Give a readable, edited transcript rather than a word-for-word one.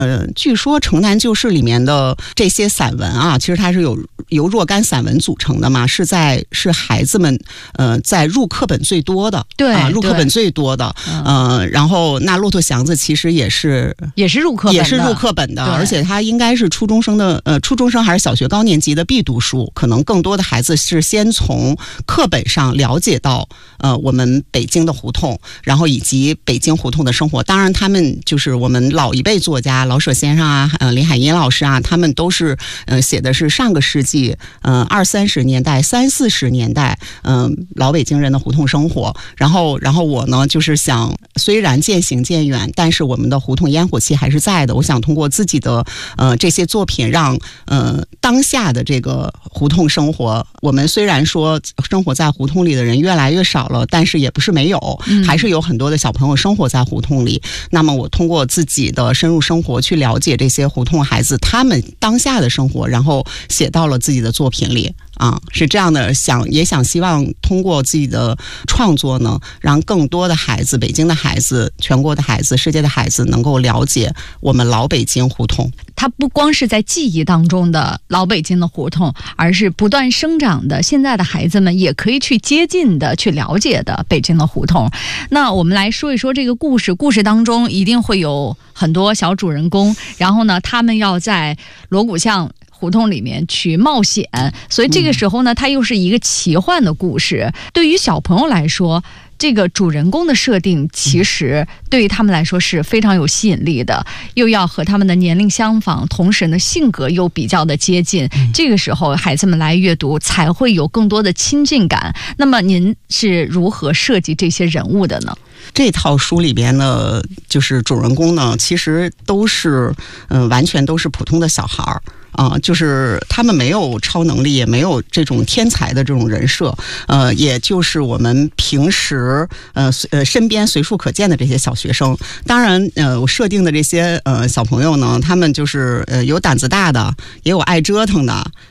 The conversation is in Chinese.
据说《城南旧事》里面的这些散文啊，其实它是由若干散文组成的嘛，是孩子们在入课本最多的， 对啊， 入课本最多的，然后那骆驼祥子其实也是入课本的，而且它应该是初中生还是小学高年级的必读书，可能更多的孩子是先从课本上了解到我们北京的胡同，然后以及北京胡同的生活。当然他们就是我们老一辈作家老舍先生啊，林海音老师啊，他们都是写的是上个世纪20-30年代30-40年代老北京人的胡同生活。然后我呢就是想，虽然渐行渐远，但是我们的胡同烟火气还是在的。我想通过自己的这些作品，让当下的这个胡同生活，我们虽然说生活在胡同里的人越来越少了，但是也不是没有，还是有很多的小朋友生活在胡同里。那么我通过自己的深入生活去了解这些胡同孩子他们当下的生活，然后写到了自己的作品里是这样的。也想希望通过自己的创作呢，让更多的孩子，北京的孩子，全国的孩子，世界的孩子能够了解我们老北京胡同。 它不光是在记忆当中的老北京的胡同，而是不断生长的现在的孩子们也可以去接近的去了解的北京的胡同。那我们来说一说这个故事当中一定会有很多小主人公，然后呢他们要在锣鼓巷胡同里面去冒险，所以这个时候呢它又是一个奇幻的故事。对于小朋友来说，这个主人公的设定其实对于他们来说是非常有吸引力的，又要和他们的年龄相仿，同时呢性格又比较的接近，这个时候孩子们来阅读才会有更多的亲近感。那么您是如何设计这些人物的呢？ 这套书里边呢，就是主人公呢其实都是完全都是普通的小孩儿就是他们没有超能力，也没有这种天才的这种人设，也就是我们平时身边随处可见的这些小学生。当然我设定的这些小朋友呢，他们就是有胆子大的，也有爱折腾的，